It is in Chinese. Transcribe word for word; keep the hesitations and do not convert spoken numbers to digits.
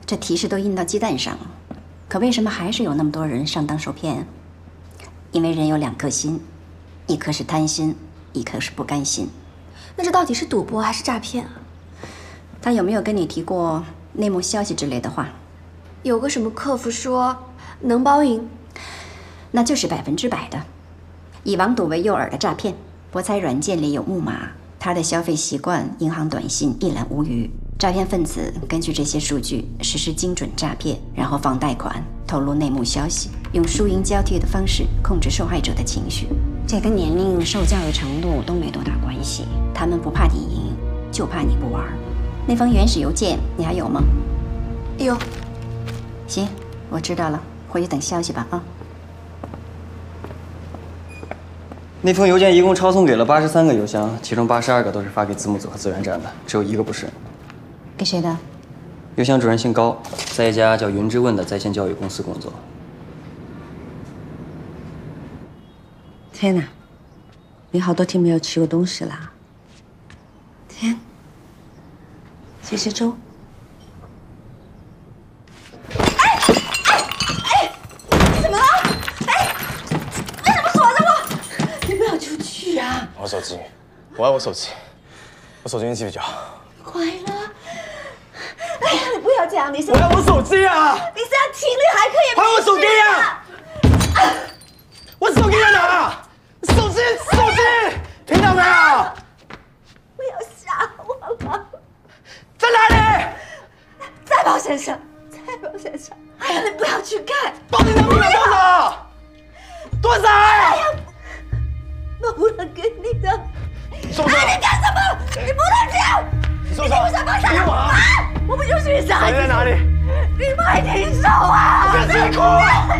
这提示都印到鸡蛋上了，可为什么还是有那么多人上当受骗？因为人有两颗心，一颗是贪心，一颗是不甘心。 那这到底是赌博还是诈骗啊？ 他有没有跟你提过内幕消息之类的话？ 有个什么客服说能包赢， 那就是百分之百的。以网赌为诱饵的诈骗，博彩软件里有木马，他的消费习惯、银行短信一览无余。诈骗分子根据这些数据实施精准诈骗，然后放贷款、透露内幕消息，用输赢交替的方式控制受害者的情绪。这跟年龄、受教育程度都没多大关系。他们不怕你赢，就怕你不玩。那封原始邮件你还有吗？ 有。 行，我知道了，回去等消息吧啊。 那封邮件一共抄送给了八十三个邮箱，其中八十二个都是发给字幕组和资源站的，只有一个不是。 给谁的？ 邮箱主人姓高，在一家叫云之问的在线教育公司工作。 天哪，你好多天没有吃过东西了。天，谢谢粥。 哎哎哎！你怎么了？哎，为什么锁着我？你不要出去啊！ 我手机，我要我手机，我手机运气比较好。 坏了！哎呀，你不要这样，你是我要我手机啊！ 你是要情侣还可以？ 还我手机啊！我手机在哪？手机，手机，听到没有？ 不要吓我了！ 在哪里？ 在包身上，在包身上。哎呀，你不要去看。 到底能不能多少？多少？ 哎呀，我不能给你的。 松手！ 哎，你干什么？你不能这样！你听我说，放下来！我不就是想孩子？ 在哪里？ 你快停手啊！ 别再哭了！